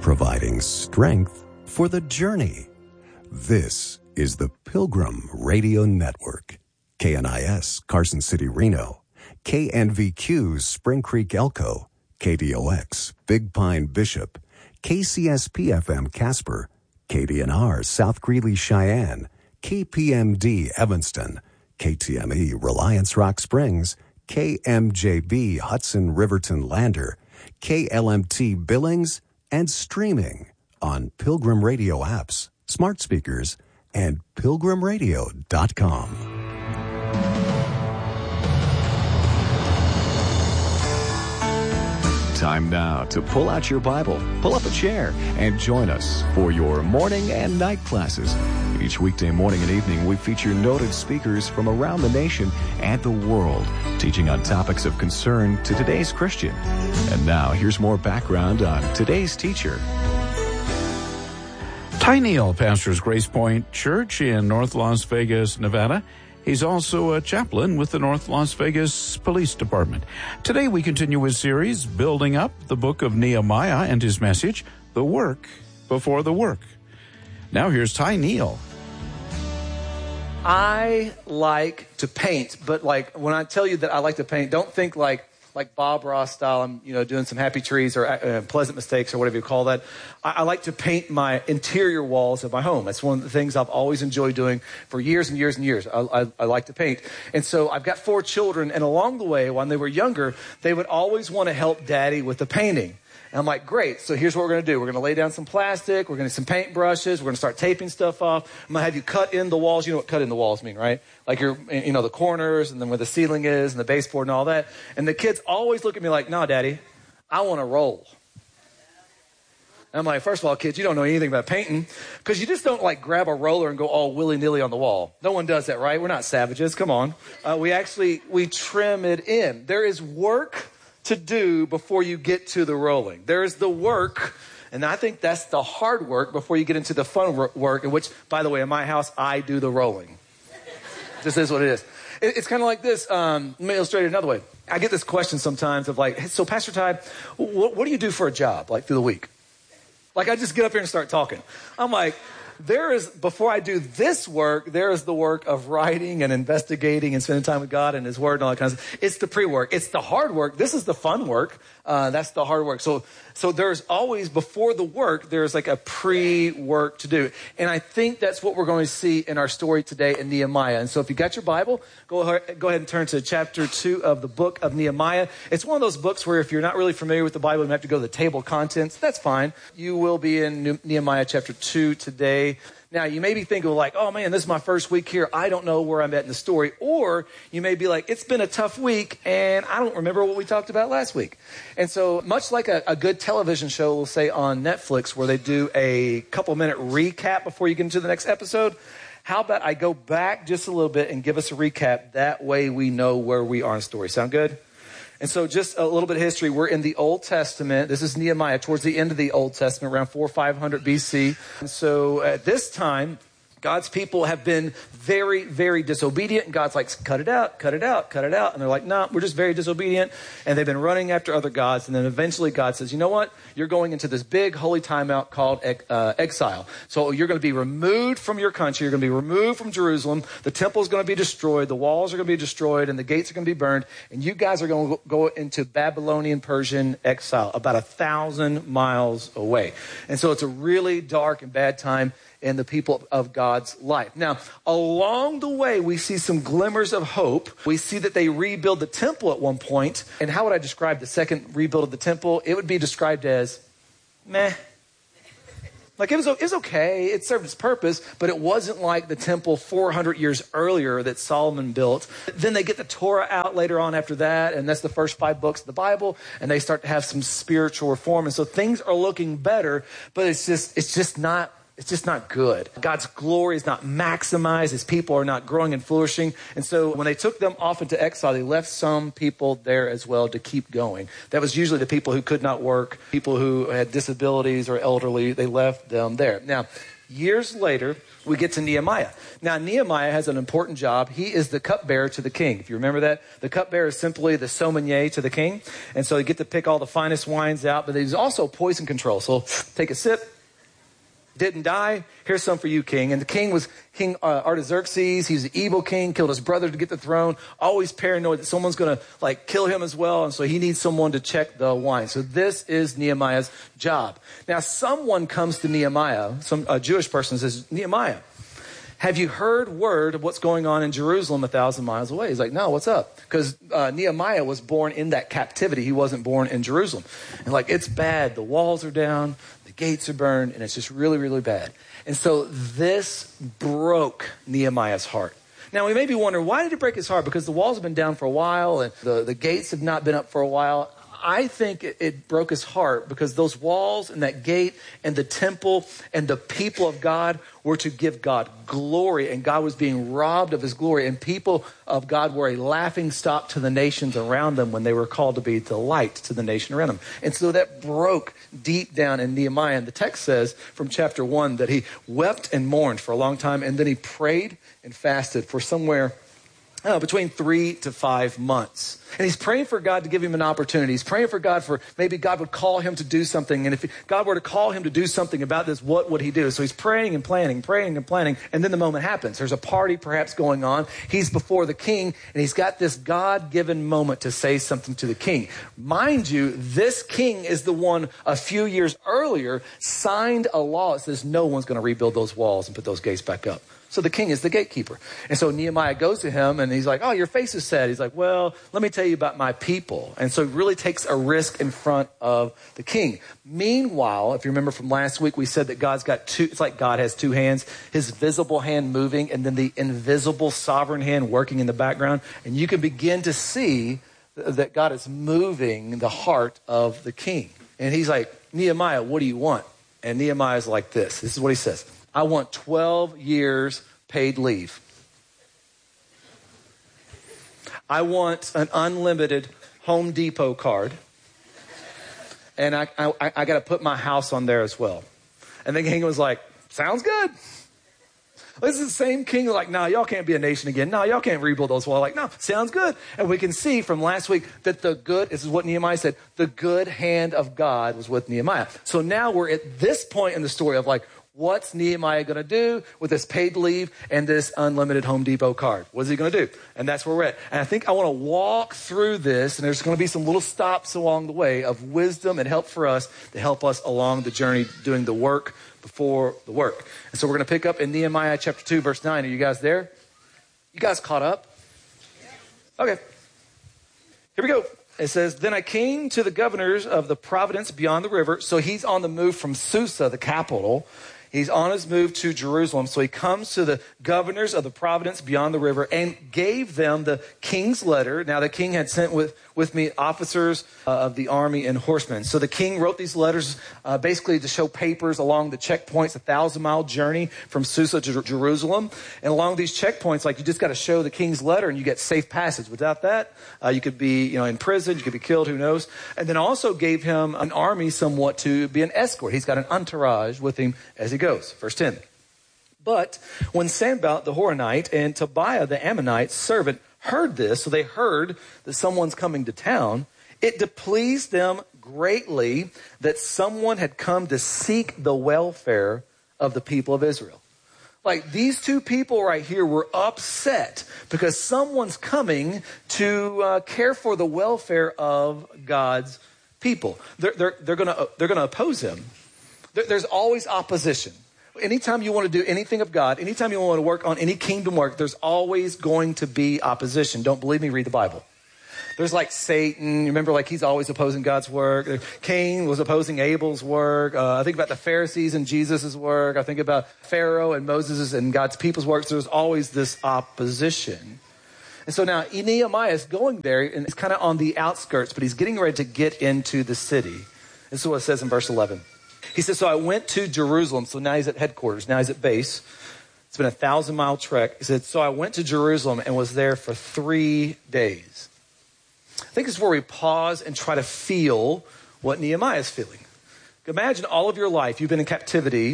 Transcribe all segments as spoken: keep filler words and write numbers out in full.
providing strength for the journey. This is the Pilgrim Radio Network. K N I S, Carson City, Reno. K N V Q, Spring Creek, Elko. K D O X, Big Pine, Bishop. K C S P F M, Casper. K D N R, South Greeley, Cheyenne. K P M D, Evanston. K T M E, Reliance Rock Springs. K M J B, Hudson, Riverton, Lander. K L M T, Billings. And streaming on Pilgrim Radio apps, smart speakers, and pilgrim radio dot com. Time now to pull out your Bible, pull up a chair, and join us for your morning and night classes. Each weekday morning and evening, we feature noted speakers from around the nation and the world, teaching on topics of concern to today's Christian. And now, here's more background on today's teacher. Ty Neal pastors Grace Point Church in North Las Vegas, Nevada. He's also a chaplain with the North Las Vegas Police Department. Today we continue his series, Building Up the Book of Nehemiah, and his message, The Work Before the Work. Now here's Ty Neal. I like to paint, but like when I tell you that I like to paint, don't think like like Bob Ross style, I'm, you know, doing some happy trees or uh, pleasant mistakes or whatever you call that. I, I like to paint my interior walls of my home. That's one of the things I've always enjoyed doing for years and years and years. I, I, I like to paint. And so I've got four children, and along the way, when they were younger, they would always want to help Daddy with the painting. And I'm like, great, so here's what we're going to do. We're going to lay down some plastic. We're going to some paint brushes. We're going to start taping stuff off. I'm going to have you cut in the walls. You know what cut in the walls mean, right? Like you're, you know, the corners and then where the ceiling is and the baseboard and all that. And the kids always look at me like, no, Daddy, I want to roll. And I'm like, first of all, kids, you don't know anything about painting because you just don't like grab a roller and go all willy-nilly on the wall. No one does that, right? We're not savages. Come on. Uh, we actually, we trim it in. There is work to do before you get to the rolling. There's the work, and I think that's the hard work before you get into the fun work, in which, by the way, in my house, I do the rolling. This is what it is. It's kind of like this. Um, let me illustrate it another way. I get this question sometimes of like, hey, so Pastor Ty, what, what do you do for a job, like through the week? Like I just get up here and start talking. I'm like, there is, before I do this work, there is the work of writing and investigating and spending time with God and His Word and all that kind of stuff. It's the pre-work. It's the hard work. This is the fun work. Uh, that's the hard work. So, so there's always, before the work, there's like a pre-work to do. And I think that's what we're going to see in our story today in Nehemiah. And so if you got your Bible, go ahead, go ahead and turn to chapter two of the book of Nehemiah. It's one of those books where if you're not really familiar with the Bible, you have to go to the table of contents. That's fine. You will be in Nehemiah chapter two today. Now, you may be thinking like, oh man, this is my first week here. I don't know where I'm at in the story. Or you may be like, it's been a tough week and I don't remember what we talked about last week. And so much like a, a good television show, we'll say on Netflix, where they do a couple minute recap before you get into the next episode, how about I go back just a little bit and give us a recap? That way we know where we are in the story. Sound good? And so just a little bit of history. We're in the Old Testament. This is Nehemiah towards the end of the Old Testament, around four or five hundred B C. And so at this time, God's people have been very, very disobedient. And God's like, cut it out, cut it out, cut it out. And they're like, no, nah, we're just very disobedient. And they've been running after other gods. And then eventually God says, you know what? You're going into this big holy timeout called uh, exile. So you're going to be removed from your country. You're going to be removed from Jerusalem. The temple is going to be destroyed. The walls are going to be destroyed. And the gates are going to be burned. And you guys are going to go into Babylonian Persian exile, about a thousand miles away. And so it's a really dark and bad time in the people of God's life. Now, along the way, we see some glimmers of hope. We see that they rebuild the temple at one point. And how would I describe the second rebuild of the temple? It would be described as meh. Like it was, it was okay. It served its purpose, but it wasn't like the temple four hundred years earlier that Solomon built. Then they get the Torah out later on after that, and that's the first five books of the Bible, and they start to have some spiritual reform. And so things are looking better, but it's just, it's just not It's just not good. God's glory is not maximized. His people are not growing and flourishing. And so when they took them off into exile, they left some people there as well to keep going. That was usually the people who could not work, people who had disabilities or elderly. They left them there. Now, Years later, we get to Nehemiah. Now, Nehemiah has an important job. He is the cupbearer to the king. If you remember that, the cupbearer is simply the sommelier to the king. And so you get to pick all the finest wines out, but there's also poison control. So take a sip. Didn't die. Here's some for you, king. And the king was King uh, Artaxerxes. He's an evil king, killed his brother to get the throne, always paranoid that someone's going to like kill him as well. And so he needs someone to check the wine. So this is Nehemiah's job. Now, someone comes to Nehemiah, some a Jewish person says, Nehemiah, have you heard word of what's going on in Jerusalem a thousand miles away? He's like, no, what's up? Because uh, Nehemiah was born in that captivity. He wasn't born in Jerusalem. And like, it's bad. The walls are down. The gates are burned. And it's just really, really bad. And so this broke Nehemiah's heart. Now, we may be wondering, why did it break his heart? Because the walls have been down for a while and the, the gates have not been up for a while. I think it, it broke his heart because those walls and that gate and the temple and the people of God were to give God glory, and God was being robbed of his glory, and people of God were a laughing stock to the nations around them when they were called to be the light to the nation around them. And so that broke deep down in Nehemiah. And the text says from chapter one that he wept and mourned for a long time, and then he prayed and fasted for somewhere Uh, between three to five months. And he's praying for God to give him an opportunity. He's praying for God for maybe God would call him to do something. And if God were to call him to do something about this, what would he do? So he's praying and planning, praying and planning. And then the moment happens. There's a party perhaps going on. He's before the king and he's got this God-given moment to say something to the king. Mind you, this king is the one a few years earlier signed a law that says no one's going to rebuild those walls and put those gates back up. So the king is the gatekeeper. And so Nehemiah goes to him and he's like, oh, your face is sad. He's like, well, let me tell you about my people. And so he really takes a risk in front of the king. Meanwhile, if you remember from last week, we said that God's got two, it's like God has two hands, his visible hand moving and then the invisible sovereign hand working in the background. And you can begin to see that God is moving the heart of the king. And he's like, Nehemiah, what do you want? And Nehemiah's like this. This is what he says. I want twelve years paid leave. I want an unlimited Home Depot card. And I, I, I got to put my house on there as well. And the king was like, sounds good. This is the same king like, no, nah, y'all can't be a nation again. No, nah, y'all can't rebuild those walls. Like, no, sounds good. And we can see from last week that the good, this is what Nehemiah said, the good hand of God was with Nehemiah. So now we're at this point in the story of like, what's Nehemiah going to do with this paid leave and this unlimited Home Depot card? What is he going to do? And that's where we're at. And I think I want to walk through this, and there's going to be some little stops along the way of wisdom and help for us to help us along the journey doing the work before the work. And so we're going to pick up in Nehemiah chapter two, verse nine. Are you guys there? You guys caught up? Okay. Here we go. It says, then I came to the governors of the province beyond the river. So he's on the move from Susa, the capital. He's on his move to Jerusalem. So he comes to the governors of the province beyond the river and gave them the king's letter. Now the king had sent with, with me officers uh, of the army and horsemen. So the king wrote these letters uh, basically to show papers along the checkpoints, a thousand mile journey from Susa to Jer- Jerusalem. And along these checkpoints, like you just got to show the king's letter and you get safe passage. Without that, uh, you could be, you know, in prison, you could be killed, who knows. And then also gave him an army somewhat to be an escort. He's got an entourage with him as he goes. Verse ten. But when Sanballat the Horonite and Tobiah the Ammonite servant heard this, so they heard that someone's coming to town, it displeased them greatly that someone had come to seek the welfare of the people of Israel. Like these two people right here were upset because someone's coming to uh, care for the welfare of God's people. They're, they're, they're going to they're going to oppose him. There, there's always opposition. Anytime you want to do anything of God, anytime you want to work on any kingdom work, there's always going to be opposition. Don't believe me? Read the Bible. There's like Satan. You remember, like he's always opposing God's work. Cain was opposing Abel's work. Uh, I think about the Pharisees and Jesus' work. I think about Pharaoh and Moses' and God's people's work. So there's always this opposition. And so now Nehemiah is going there and he's kind of on the outskirts, but he's getting ready to get into the city. This is what it says in verse eleven. He says, so I went to Jerusalem. So now he's at headquarters. Now he's at base. It's been a thousand mile trek. He said, so I went to Jerusalem and was there for three days. I think this is where we pause and try to feel what Nehemiah is feeling. Imagine all of your life, you've been in captivity.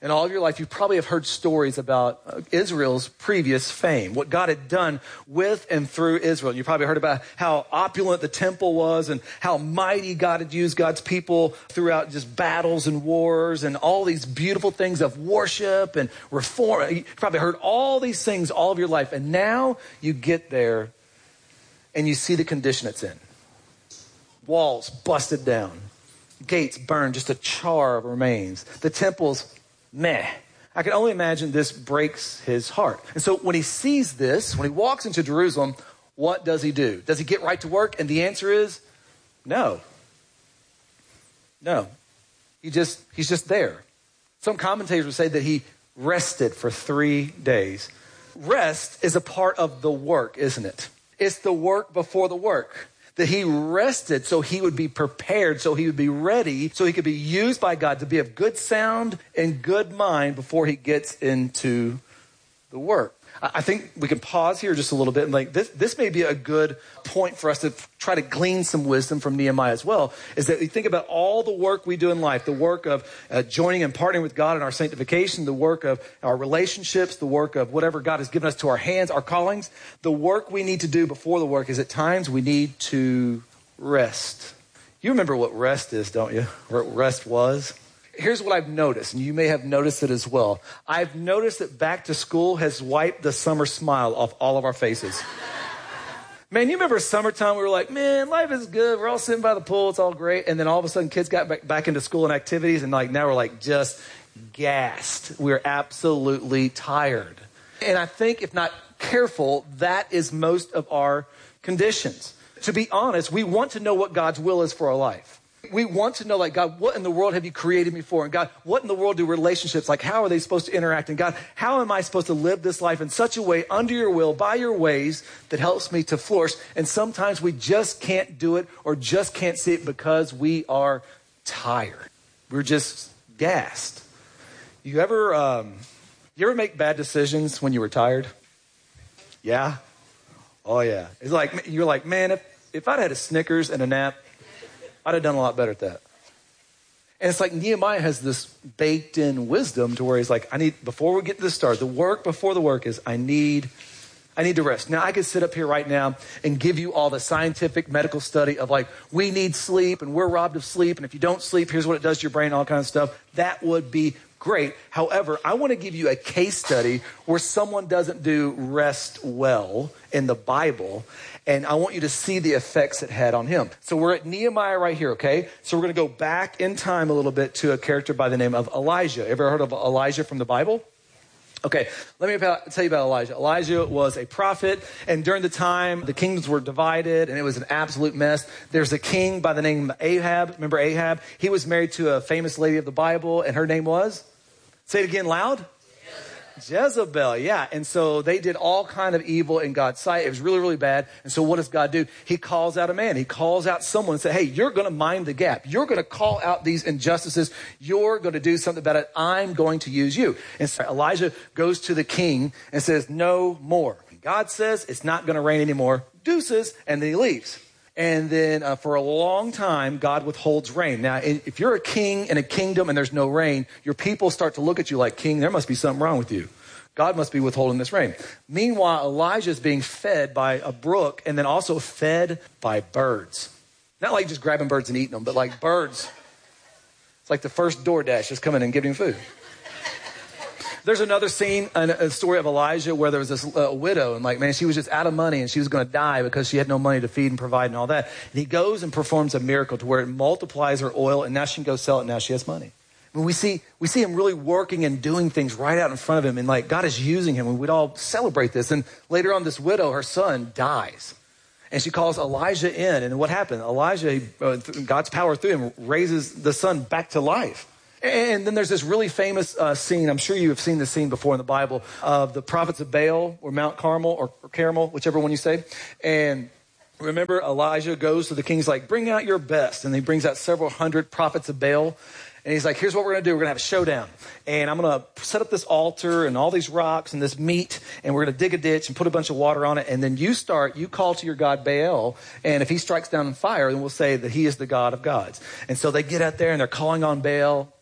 in all of your life, you probably have heard stories about uh, Israel's previous fame, what God had done with and through Israel. You probably heard about how opulent the temple was and how mighty God had used God's people throughout just battles and wars and all these beautiful things of worship and reform. You probably heard all these things all of your life. And now you get there and you see the condition it's in. Walls busted down. Gates burned, just a char of remains. The temple's meh. I can only imagine this breaks his heart. And so when he sees this, when he walks into Jerusalem, what does he do? Does he get right to work? And the answer is no. No. He just, he's just there. Some commentators would say that he rested for three days. Rest is a part of the work, isn't it? It's the work before the work. That he rested so he would be prepared, so he would be ready, so he could be used by God to be of good sound and good mind before he gets into the work. I think we can pause here just a little bit and like this, this may be a good point for us to try to glean some wisdom from Nehemiah as well, is that we think about all the work we do in life, the work of uh, joining and partnering with God in our sanctification, the work of our relationships, the work of whatever God has given us to our hands, our callings. The work we need to do before the work is at times we need to rest. You remember what rest is, don't you? What rest was? Here's what I've noticed, and you may have noticed it as well. I've noticed that back to school has wiped the summer smile off all of our faces. Man, you remember summertime, we were like, man, life is good. We're all sitting by the pool. It's all great. And then all of a sudden kids got back, back into school and activities. And like now we're like just gassed. We're absolutely tired. And I think if not careful, that is most of our conditions. To be honest, we want to know what God's will is for our life. We want to know, like, God, what in the world have you created me for? And God, what in the world do relationships, like, how are they supposed to interact? And God, how am I supposed to live this life in such a way, under your will, by your ways, that helps me to flourish? And sometimes we just can't do it or just can't see it because we are tired. We're just gassed. You ever, um, you ever make bad decisions when you were tired? Yeah? Oh, yeah. It's like, you're like, man, if, if I'd had a Snickers and a nap, I'd have done a lot better at that. And it's like Nehemiah has this baked in wisdom to where he's like, I need, before we get to the start, the work before the work is I need, I need to rest. Now I could sit up here right now and give you all the scientific medical study of like, we need sleep and we're robbed of sleep. And if you don't sleep, here's what it does to your brain, all kinds of stuff. That would be great. However, I want to give you a case study where someone doesn't do rest well in the Bible. And I want you to see the effects it had on him. So we're at Nehemiah right here, okay? So we're going to go back in time a little bit to a character by the name of Elijah. Ever heard of Elijah from the Bible? Okay, let me about, tell you about Elijah. Elijah was a prophet, and during the time, the kingdoms were divided, and it was an absolute mess. There's a king by the name of Ahab. Remember Ahab? He was married to a famous lady of the Bible, and her name was? Say it again loud. Jezebel, yeah. And so they did all kind of evil in God's sight. It was really, really bad. And so what does God do? He calls out a man. He calls out someone and says, hey, you're going to mind the gap. You're going to call out these injustices. You're going to do something about it. I'm going to use you. And so Elijah goes to the king and says, no more. God says it's not going to rain anymore. Deuces. And then he leaves. And then uh, for a long time, God withholds rain. Now, if you're a king in a kingdom and there's no rain, your people start to look at you like, king, there must be something wrong with you. God must be withholding this rain. Meanwhile, Elijah is being fed by a brook and then also fed by birds. Not like just grabbing birds and eating them, but like birds. It's like the first DoorDash is coming and giving him food. There's another scene, a story of Elijah where there was this uh, widow and like, man, she was just out of money and she was going to die because she had no money to feed and provide and all that. And he goes and performs a miracle to where it multiplies her oil and now she can go sell it and now she has money. I mean, we see, we see him really working and doing things right out in front of him and like God is using him and we'd all celebrate this. And later on, this widow, her son dies and she calls Elijah in. And what happened? Elijah, uh, God's power through him, raises the son back to life. And then there's this really famous uh, scene, I'm sure you have seen this scene before in the Bible, of the prophets of Baal or Mount Carmel or, or Carmel, whichever one you say. And remember, Elijah goes to the king, he's like, bring out your best. And he brings out several hundred prophets of Baal. And he's like, here's what we're going to do. We're going to have a showdown. And I'm going to set up this altar and all these rocks and this meat. And we're going to dig a ditch and put a bunch of water on it. And then you start, you call to your God Baal. And if he strikes down in fire, then we'll say that he is the God of gods. And so they get out there and they're calling on Baal.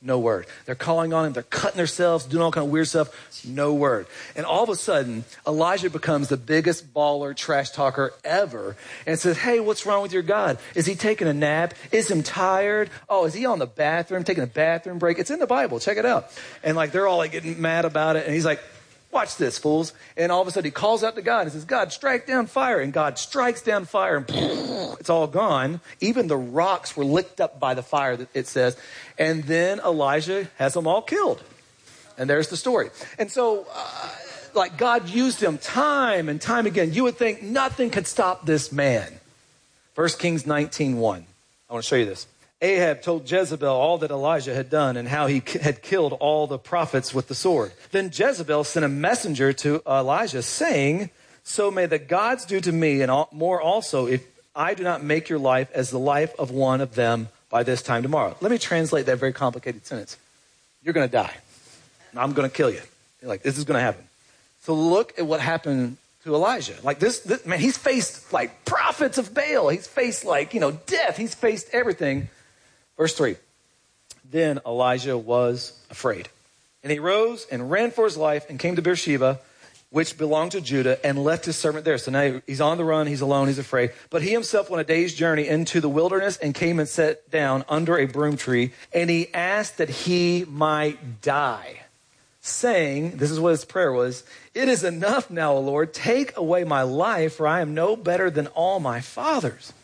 No word. They're calling on him. They're cutting themselves, doing all kind of weird stuff. No word. And all of a sudden, Elijah becomes the biggest baller, trash talker ever and says, hey, what's wrong with your God? Is he taking a nap? Is he tired? Oh, is he on the bathroom, taking a bathroom break? It's in the Bible. Check it out. And like, they're all like getting mad about it. And he's like, watch this, fools. And all of a sudden he calls out to God and says, God, strike down fire. And God strikes down fire and it's all gone. Even the rocks were licked up by the fire, it says. And then Elijah has them all killed. And there's the story. And so, uh, like, God used him time and time again. You would think nothing could stop this man. First Kings nineteen one. I want to show you this. Ahab told Jezebel all that Elijah had done and how he had killed all the prophets with the sword. Then Jezebel sent a messenger to Elijah saying, so may the gods do to me and more also if I do not make your life as the life of one of them by this time tomorrow. Let me translate that very complicated sentence. You're going to die. I'm going to kill you. You're like, this is going to happen. So look at what happened to Elijah. Like this, this, man, he's faced like prophets of Baal. He's faced like, you know, death. He's faced everything. Verse three, then Elijah was afraid. And he rose and ran for his life and came to Beersheba, which belonged to Judah, and left his servant there. So now he's on the run, he's alone, he's afraid. But he himself went a day's journey into the wilderness and came and sat down under a broom tree. And he asked that he might die, saying, this is what his prayer was, it is enough now, O Lord, take away my life, for I am no better than all my fathers.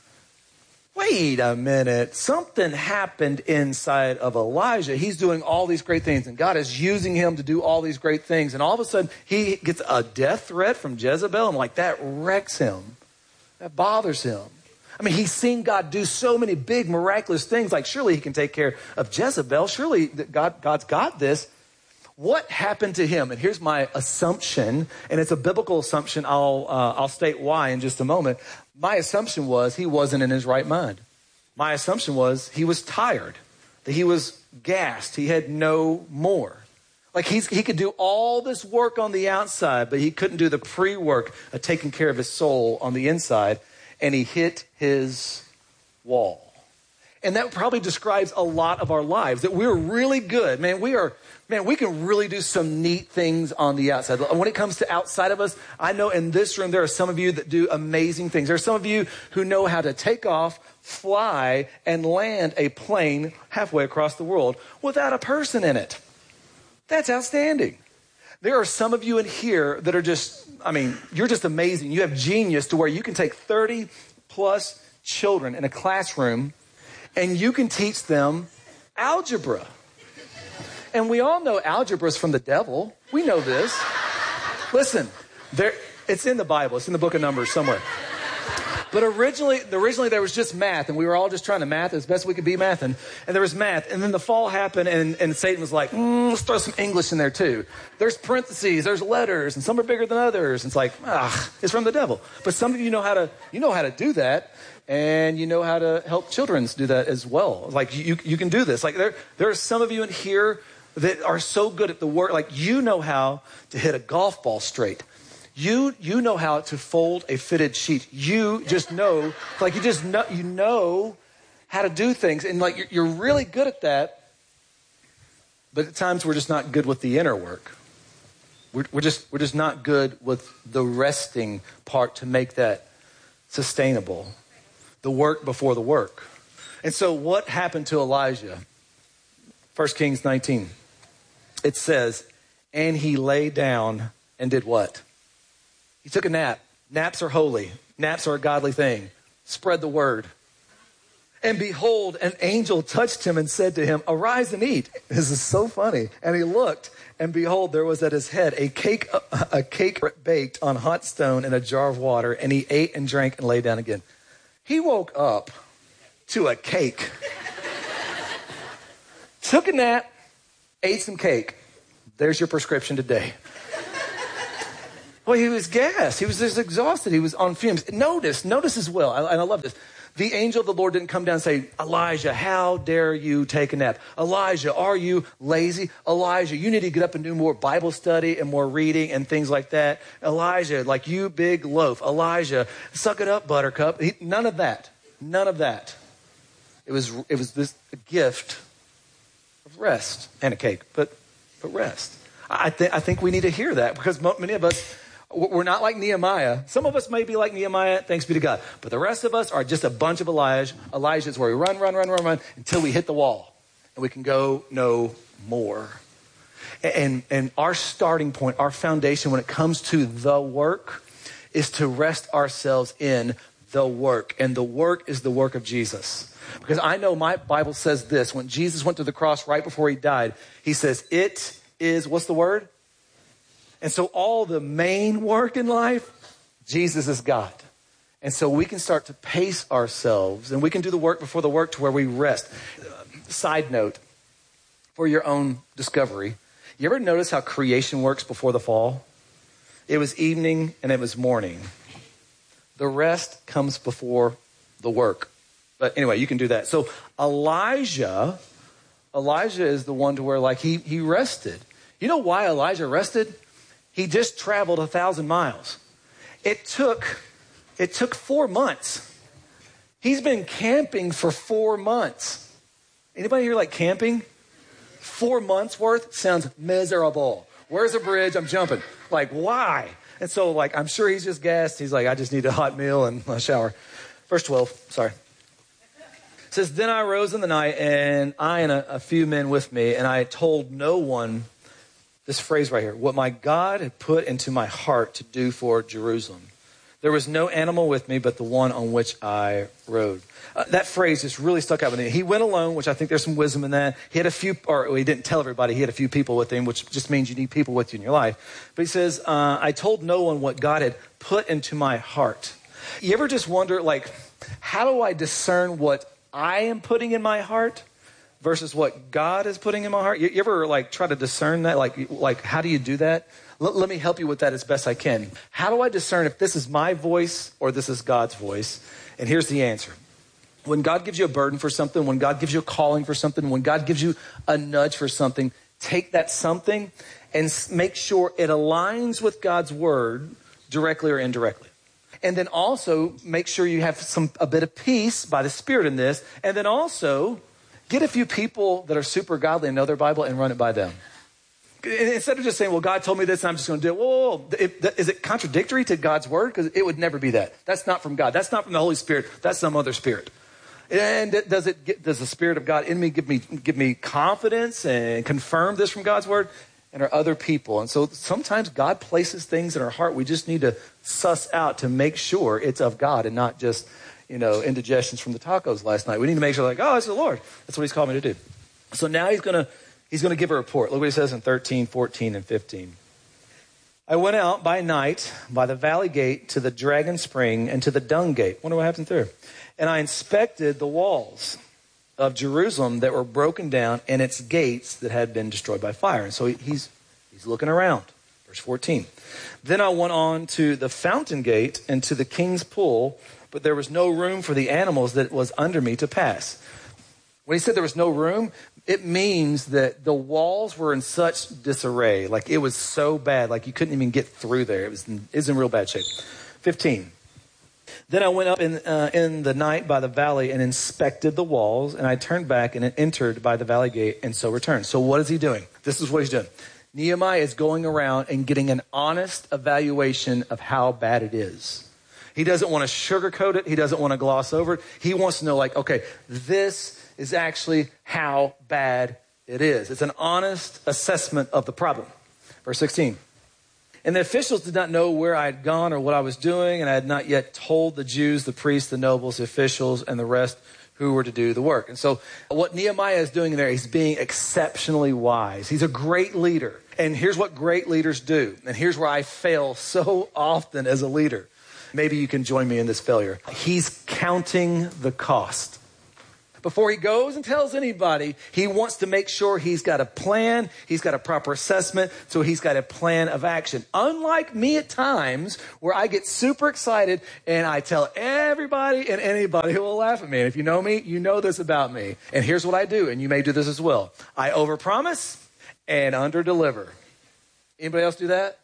Wait a minute. Something happened inside of Elijah. He's doing all these great things, and God is using him to do all these great things. And all of a sudden, he gets a death threat from Jezebel, and like that wrecks him. That bothers him. I mean, he's seen God do so many big, miraculous things. Like, surely he can take care of Jezebel. Surely God, God's got this. What happened to him? And here's my assumption, and it's a biblical assumption. I'll uh, I'll state why in just a moment. My assumption was he wasn't in his right mind. My assumption was he was tired, that he was gassed. He had no more. Like he's, he could do all this work on the outside, but he couldn't do the pre-work of taking care of his soul on the inside, and he hit his wall. And that probably describes a lot of our lives, that we're really good. Man, we are, man, we can really do some neat things on the outside. When it comes to outside of us, I know in this room, there are some of you that do amazing things. There are some of you who know how to take off, fly, and land a plane halfway across the world without a person in it. That's outstanding. There are some of you in here that are just, I mean, you're just amazing. You have genius to where you can take thirty plus children in a classroom and you can teach them algebra. And we all know algebra is from the devil. We know this. Listen, there, it's in the Bible. It's in the book of Numbers somewhere. But originally, originally there was just math, and we were all just trying to math as best we could be mathing. And there was math. And then the fall happened, and, and Satan was like, mm, let's throw some English in there too. There's parentheses, there's letters, and some are bigger than others. And it's like, ah, it's from the devil. But some of you know how to, you know how to do that. And you know how to help children do that as well. Like you, you can do this. Like there, there are some of you in here that are so good at the work. Like you know how to hit a golf ball straight. You, you know how to fold a fitted sheet. You just know, like you just know, you know how to do things. And like you're, you're really good at that. But at times we're just not good with the inner work. We're, we're just, we're just not good with the resting part to make that sustainable. The work before the work. And so what happened to Elijah? First Kings nineteen. It says, and he lay down and did what? He took a nap. Naps are holy. Naps are a godly thing. Spread the word. And behold, an angel touched him and said to him, arise and eat. This is so funny. And he looked, and behold, there was at his head a cake, a cake baked on hot stone in a jar of water. And he ate and drank and lay down again. He woke up to a cake, took a nap, ate some cake. There's your prescription today. Well, he was gassed. He was just exhausted. He was on fumes. Notice, notice as well, and I love this. The angel of the Lord didn't come down and say, Elijah, how dare you take a nap? Elijah, are you lazy? Elijah, you need to get up and do more Bible study and more reading and things like that. Elijah, like you big loaf. Elijah, suck it up, buttercup. He, none of that. None of that. It was, it was this gift of rest and a cake, but but rest. I, th- I think we need to hear that because mo- many of us, we're not like Nehemiah. Some of us may be like Nehemiah, thanks be to God. But the rest of us are just a bunch of Elijah, Elijahs where we run, run, run, run, run until we hit the wall. And we can go no more. And, and our starting point, our foundation when it comes to the work is to rest ourselves in the work. And the work is the work of Jesus. Because I know my Bible says this. When Jesus went to the cross right before he died, he says, it is, what's the word? And so all the main work in life, Jesus is God. And so we can start to pace ourselves and we can do the work before the work to where we rest. Side note, for your own discovery, you ever notice how creation works before the fall? It was evening and it was morning. The rest comes before the work. But anyway, you can do that. So Elijah, Elijah is the one to where like he, he rested. You know why Elijah rested? He just traveled a thousand miles. It took, it took four months. He's been camping for four months. Anybody here like camping? Four months worth sounds miserable. Where's the bridge? I'm jumping. Like, why? And so like, I'm sure he's just gassed. He's like, I just need a hot meal and a shower. Verse twelve, sorry. It says, then I rose in the night and I and a, a few men with me, and I told no one, this phrase right here, what my God had put into my heart to do for Jerusalem. There was no animal with me but the one on which I rode. Uh, that phrase just really stuck out with me. He went alone, which I think there's some wisdom in that. He had a few, or well, he didn't tell everybody, he had a few people with him, which just means you need people with you in your life. But he says, uh, I told no one what God had put into my heart. You ever just wonder, like, how do I discern what I am putting in my heart versus what God is putting in my heart? You, you ever like try to discern that? Like, like how do you do that? L- let me help you with that as best I can. How do I discern if this is my voice or this is God's voice? And here's the answer. When God gives you a burden for something, when God gives you a calling for something, when God gives you a nudge for something, take that something and make sure it aligns with God's word directly or indirectly. And then also make sure you have some a bit of peace by the Spirit in this. And then also get a few people that are super godly and know their Bible and run it by them. Instead of just saying, well, God told me this and I'm just going to do it. Whoa, whoa, whoa. It, is it contradictory to God's word? Because it would never be that. That's not from God. That's not from the Holy Spirit. That's some other spirit. And does it get, does the Spirit of God in me give me give me confidence and confirm this from God's word? And are other people. And so sometimes God places things in our heart we just need to suss out to make sure it's of God and not just, you know, indigestions from the tacos last night. We need to make sure like, oh, it's the Lord. That's what he's called me to do. So now he's going to he's going to give a report. Look what he says in thirteen, fourteen, and fifteen. I went out by night by the valley gate to the dragon spring and to the dung gate. Wonder what happened there. And I inspected the walls of Jerusalem that were broken down and its gates that had been destroyed by fire. And so he's he's looking around. Verse fourteen. Then I went on to the fountain gate and to the king's pool, but there was no room for the animals that was under me to pass. When he said there was no room, it means that the walls were in such disarray. Like it was so bad, like you couldn't even get through there. It was in, it was in real bad shape. fifteen. Then I went up in uh, in the night by the valley and inspected the walls, and I turned back and entered by the valley gate and so returned. So what is he doing? This is what he's doing. Nehemiah is going around and getting an honest evaluation of how bad it is. He doesn't want to sugarcoat it. He doesn't want to gloss over it. He wants to know, like, okay, this is actually how bad it is. It's an honest assessment of the problem. Verse sixteen. And the officials did not know where I had gone or what I was doing, and I had not yet told the Jews, the priests, the nobles, the officials, and the rest who were to do the work. And so what Nehemiah is doing there, he's being exceptionally wise. He's a great leader. And here's what great leaders do. And here's where I fail so often as a leader. Maybe you can join me in this failure. He's counting the cost. Before he goes and tells anybody, he wants to make sure he's got a plan, he's got a proper assessment, so he's got a plan of action. Unlike me at times, where I get super excited and I tell everybody and anybody who will laugh at me. And if you know me, you know this about me. And here's what I do, and you may do this as well. I overpromise and underdeliver. Anybody else do that?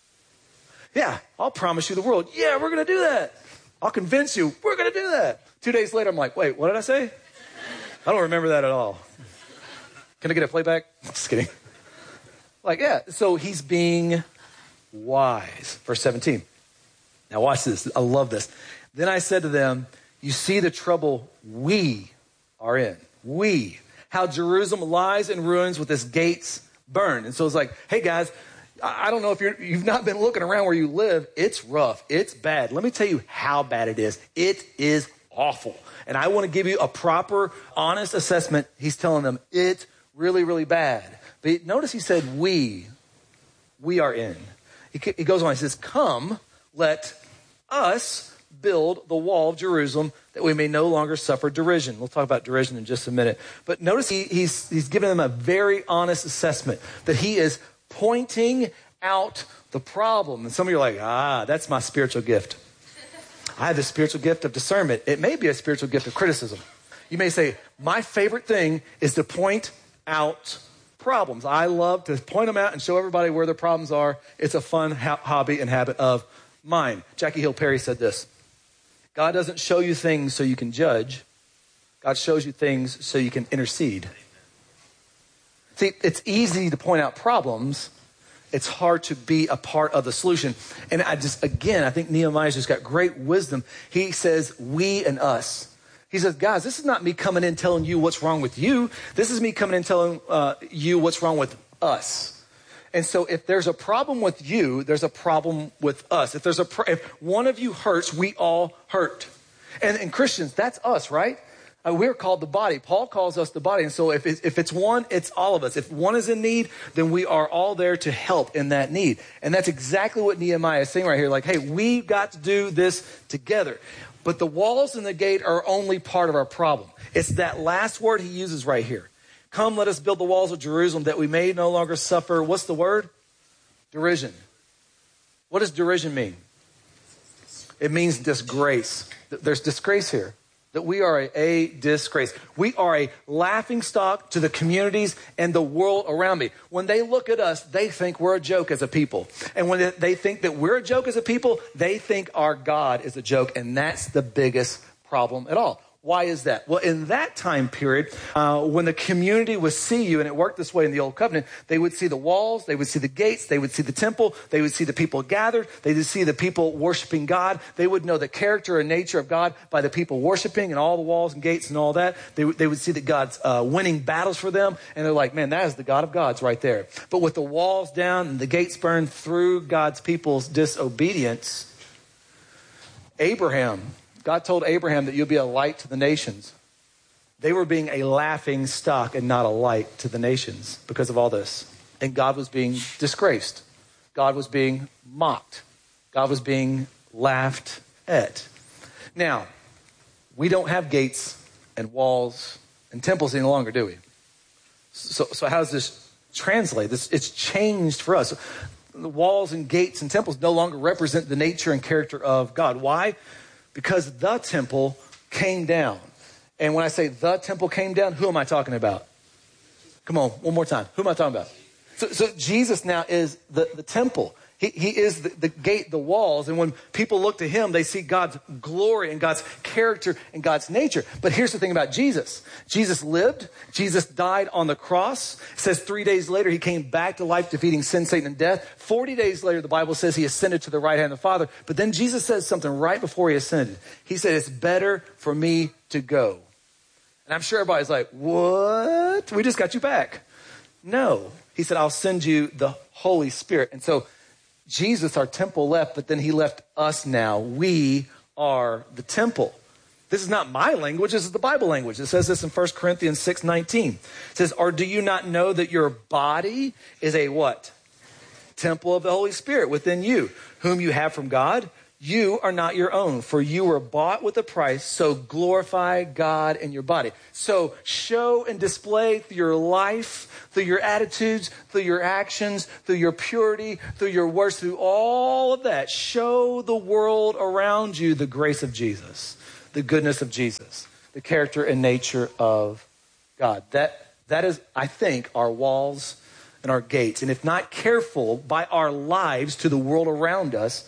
Yeah, I'll promise you the world. Yeah, we're going to do that. I'll convince you we're going to do that. Two days later, I'm like, wait, what did I say? I don't remember that at all. Can I get a playback? Just kidding. Like, yeah, so he's being wise. Verse seventeen. Now watch this. I love this. Then I said to them, you see the trouble we are in. We. How Jerusalem lies in ruins with its gates burned. And so it's like, hey guys, I don't know if you're, you've not been looking around where you live. It's rough. It's bad. Let me tell you how bad it is. It is awful. And I want to give you a proper, honest assessment. He's telling them it's really, really bad. But notice he said, we, we are in. He, he goes on, he says, come, let us build the wall of Jerusalem that we may no longer suffer derision. We'll talk about derision in just a minute. But notice he, he's, he's giving them a very honest assessment that he is pointing out the problem. And some of you are like, ah, that's my spiritual gift. I have the spiritual gift of discernment. It may be a spiritual gift of criticism. You may say, my favorite thing is to point out problems. I love to point them out and show everybody where the problems are. It's a fun ha- hobby and habit of mine. Jackie Hill Perry said this. God doesn't show you things so you can judge. God shows you things so you can intercede. See, it's easy to point out problems. It's hard to be a part of the solution. And I just, again, I think Nehemiah's just got great wisdom. He says, we and us. He says, guys, this is not me coming in telling you what's wrong with you. This is me coming in telling uh, you what's wrong with us. And so if there's a problem with you, there's a problem with us. If there's a pr- if one of you hurts, we all hurt. And, and Christians, that's us, right? Uh, we're called the body. Paul calls us the body. And so if, it, if it's one, it's all of us. If one is in need, then we are all there to help in that need. And that's exactly what Nehemiah is saying right here. Like, hey, we've got to do this together. But the walls and the gate are only part of our problem. It's that last word he uses right here. Come, let us build the walls of Jerusalem that we may no longer suffer. What's the word? Derision. What does derision mean? It means disgrace. There's disgrace here. That we are a, a disgrace. We are a laughing stock to the communities and the world around me. When they look at us, they think we're a joke as a people. And when they think that we're a joke as a people, they think our God is a joke. And that's the biggest problem at all. Why is that? Well, in that time period, uh, when the community would see you, and it worked this way in the Old Covenant, they would see the walls, they would see the gates, they would see the temple, they would see the people gathered, they would see the people worshiping God. They would know the character and nature of God by the people worshiping and all the walls and gates and all that. They, they would see that God's uh, winning battles for them, and they're like, man, that is the God of gods right there. But with the walls down and the gates burned through God's people's disobedience, Abraham... God told Abraham that you'll be a light to the nations. They were being a laughing stock and not a light to the nations because of all this. And God was being disgraced. God was being mocked. God was being laughed at. Now, we don't have gates and walls and temples any longer, do we? So, so how does this translate? This, it's changed for us. The walls and gates and temples no longer represent the nature and character of God. Why? Because the temple came down. And when I say the temple came down, who am I talking about? Come on, one more time. Who am I talking about? So, so Jesus now is the, the temple. He, he is the, the gate, the walls. And when people look to him, they see God's glory and God's character and God's nature. But here's the thing about Jesus. Jesus lived. Jesus died on the cross. It says three days later, he came back to life, defeating sin, Satan, and death. forty days later, the Bible says he ascended to the right hand of the Father. But then Jesus says something right before he ascended. He said, it's better for me to go. And I'm sure everybody's like, what? We just got you back. No. He said, I'll send you the Holy Spirit. And so Jesus, our temple, left, but then he left us now. We are the temple. This is not my language. This is the Bible language. It says this in First Corinthians six nineteen. It says, or do you not know that your body is a what? Temple of the Holy Spirit within you, whom you have from God. You are not your own, for you were bought with a price, so glorify God in your body. So show and display through your life, through your attitudes, through your actions, through your purity, through your words, through all of that. Show the world around you the grace of Jesus, the goodness of Jesus, the character and nature of God. That, that is, I think, our walls and our gates. And if not careful by our lives to the world around us,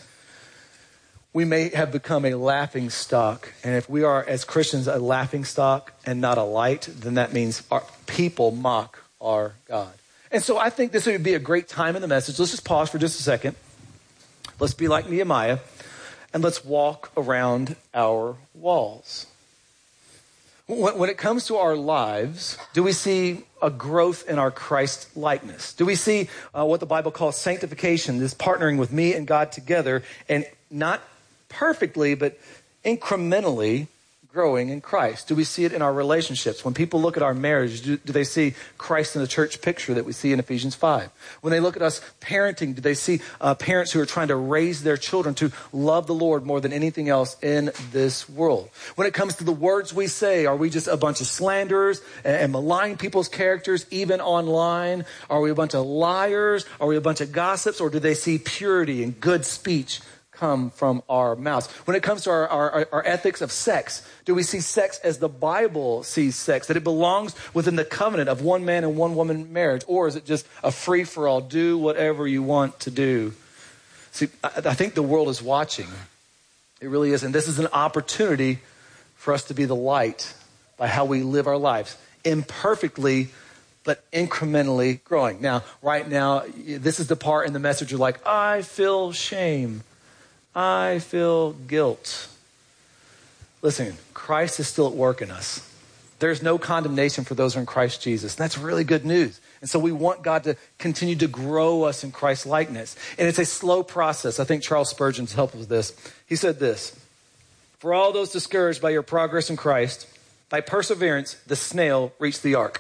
we may have become a laughing stock. And if we are, as Christians, a laughing stock and not a light, then that means our people mock our God. And so I think this would be a great time in the message. Let's just pause for just a second. Let's be like Nehemiah, and let's walk around our walls. When it comes to our lives, do we see a growth in our Christ likeness? Do we see uh, what the Bible calls sanctification, this partnering with me and God together, and not perfectly, but incrementally growing in Christ? Do we see it in our relationships? When people look at our marriage, do, do they see Christ in the church picture that we see in Ephesians five? When they look at us parenting, do they see uh, parents who are trying to raise their children to love the Lord more than anything else in this world? When it comes to the words we say, are we just a bunch of slanderers and, and malign people's characters, even online? Are we a bunch of liars? Are we a bunch of gossips? Or do they see purity and good speech come from our mouths? When it comes to our, our, our ethics of sex, do we see sex as the Bible sees sex, that it belongs within the covenant of one man and one woman marriage? Or is it just a free-for-all, do whatever you want to do? See, I, I think the world is watching. It really is. And this is an opportunity for us to be the light by how we live our lives, imperfectly, but incrementally growing. Now, right now, this is the part in the message you're like, I feel shame. I feel guilt. Listen, Christ is still at work in us. There's no condemnation for those who are in Christ Jesus. And that's really good news. And so we want God to continue to grow us in Christ's likeness. And it's a slow process. I think Charles Spurgeon's helped with this. He said this: for all those discouraged by your progress in Christ, by perseverance, the snail reached the ark.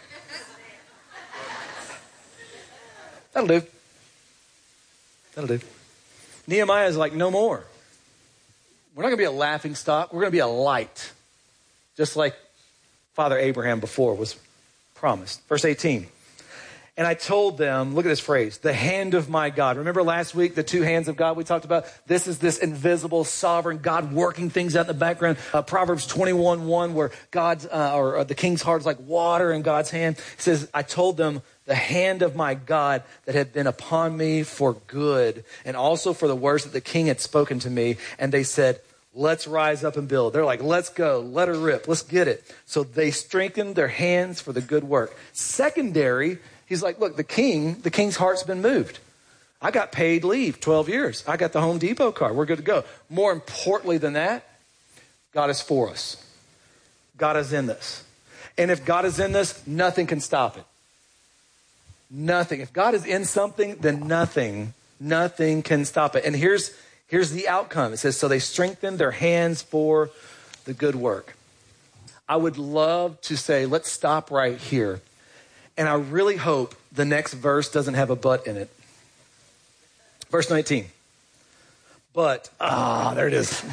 That'll do. That'll do. Nehemiah is like, no more. We're not going to be a laughing stock. We're going to be a light. Just like Father Abraham before was promised. Verse eighteen. And I told them, look at this phrase, the hand of my God. Remember last week, the two hands of God we talked about? This is this invisible, sovereign God working things out in the background. Uh, Proverbs twenty-one one, where God's, uh, or uh, the king's heart is like water in God's hand. It says, I told them, the hand of my God that had been upon me for good, and also for the words that the king had spoken to me. And they said, let's rise up and build. They're like, let's go, let her rip, let's get it. So they strengthened their hands for the good work. Secondary, he's like, look, the king, the king's heart's been moved. I got paid leave, twelve years. I got the Home Depot card. We're good to go. More importantly than that, God is for us. God is in this. And if God is in this, nothing can stop it. Nothing. If God is in something, then nothing, nothing can stop it. And here's, here's the outcome. It says, so they strengthened their hands for the good work. I would love to say, let's stop right here. And I really hope the next verse doesn't have a but in it. Verse nineteen. But, ah, there it is.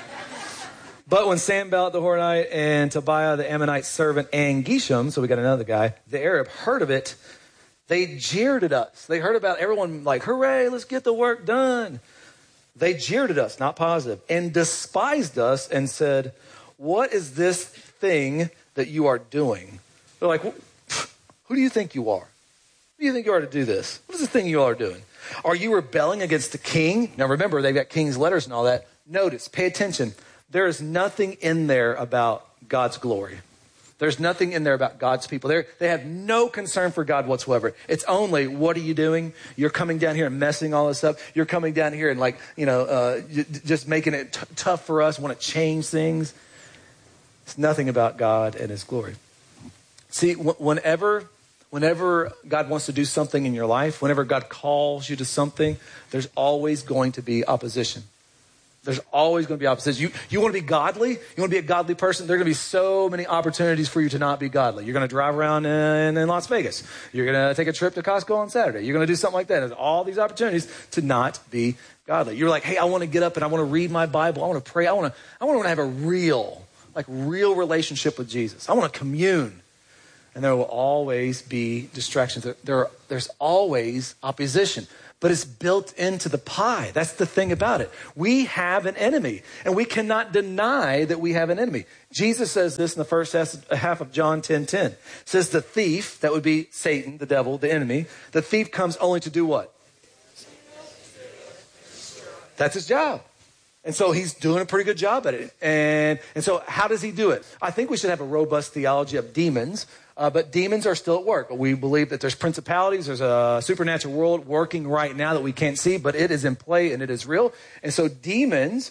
But when Sanballat the Horonite and Tobiah the Ammonite servant and Geshem, so we got another guy, the Arab, heard of it, they jeered at us. They heard about everyone like, hooray, let's get the work done. They jeered at us, not positive, and despised us and said, what is this thing that you are doing? They're like, who do you think you are? Who do you think you are to do this? What is this thing you are doing? Are you rebelling against the king? Now remember, they've got king's letters and all that. Notice, pay attention. There is nothing in there about God's glory. There's nothing in there about God's people. They're, they have no concern for God whatsoever. It's only, what are you doing? You're coming down here and messing all this up. You're coming down here and like, you know, uh, just making it t- tough for us, want to change things. It's nothing about God and his glory. See, w- whenever, whenever God wants to do something in your life, whenever God calls you to something, there's always going to be opposition. There's always going to be opposition. You, you want to be godly? You want to be a godly person? There are going to be so many opportunities for you to not be godly. You're going to drive around in, in Las Vegas. You're going to take a trip to Costco on Saturday. You're going to do something like that. There's all these opportunities to not be godly. You're like, hey, I want to get up and I want to read my Bible. I want to pray. I want to, I want to have a real, like real relationship with Jesus. I want to commune. And there will always be distractions. There, there are, there's always opposition. But it's built into the pie. That's the thing about it. We have an enemy, and we cannot deny that we have an enemy. Jesus says this in the first half of John ten ten. It says the thief, that would be Satan, the devil, the enemy, the thief comes only to do what? That's his job. And so he's doing a pretty good job at it. And, and so how does he do it? I think we should have a robust theology of demons, uh, but demons are still at work. We believe that there's principalities, there's a supernatural world working right now that we can't see, but it is in play and it is real. And so demons